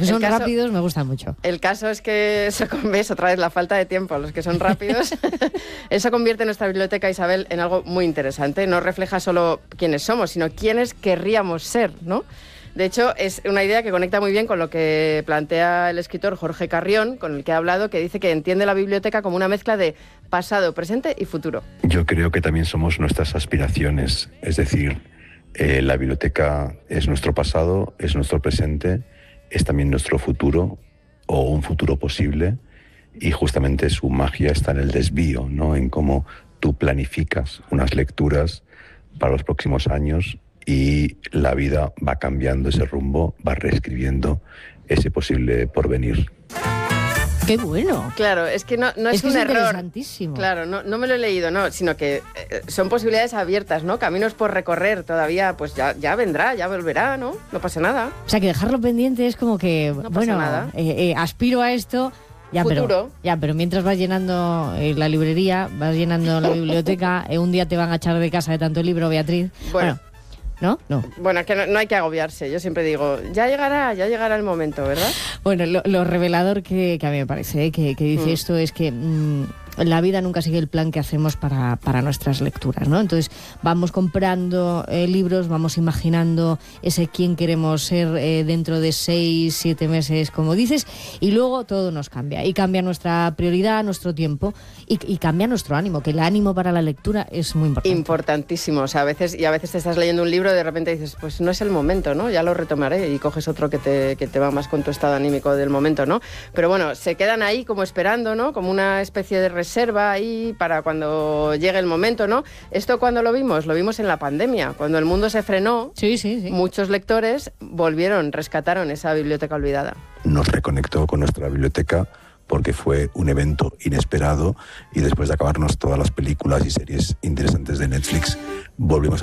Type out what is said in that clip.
que son rápidos me gustan mucho. El caso es que ves otra vez la falta de tiempo, los que son rápidos. Eso convierte nuestra biblioteca, Isabel, en algo muy interesante. No refleja solo quiénes somos, sino quiénes querríamos ser, ¿no? De hecho, es una idea que conecta muy bien con lo que plantea el escritor Jorge Carrión, con el que he hablado, que dice que entiende la biblioteca como una mezcla de pasado, presente y futuro. Yo creo que también somos nuestras aspiraciones, es decir, la biblioteca es nuestro pasado, es nuestro presente, es también nuestro futuro o un futuro posible, y justamente su magia está en el desvío, ¿no? En cómo tú planificas unas lecturas para los próximos años y la vida va cambiando ese rumbo, va reescribiendo ese posible porvenir. ¡Qué bueno! Claro, es que no es un error. Interesantísimo. Claro, no me lo he leído, no, sino que son posibilidades abiertas, ¿no? Caminos por recorrer todavía, pues ya vendrá, ya volverá, ¿no? No pasa nada. O sea, que dejarlo pendiente es como que, no pasa nada. Aspiro a esto. Futuro. Pero mientras vas llenando la librería, vas llenando la biblioteca, un día te van a echar de casa de tanto libro, Beatriz. Bueno. ¿No? Bueno, es que no hay que agobiarse. Yo siempre digo, ya llegará el momento, ¿verdad? Bueno, lo revelador que a mí me parece que dice esto es que la vida nunca sigue el plan que hacemos para nuestras lecturas, ¿no? Entonces vamos comprando libros, vamos imaginando ese quién queremos ser dentro de 6, 7 meses, como dices, y luego todo nos cambia. Y cambia nuestra prioridad, nuestro tiempo, y cambia nuestro ánimo, que el ánimo para la lectura es muy importante. Importantísimo. O sea, a veces te estás leyendo un libro y de repente dices, pues no es el momento, ¿no? Ya lo retomaré, y coges otro que te va más con tu estado anímico del momento, ¿no? Pero bueno, se quedan ahí como esperando, ¿no? Como una especie de reserva ahí para cuando llegue el momento, ¿no? Esto cuando lo vimos en la pandemia, cuando el mundo se frenó. Sí. Muchos lectores rescataron esa biblioteca olvidada. Nos reconectó con nuestra biblioteca porque fue un evento inesperado, y después de acabarnos todas las películas y series interesantes de Netflix, volvimos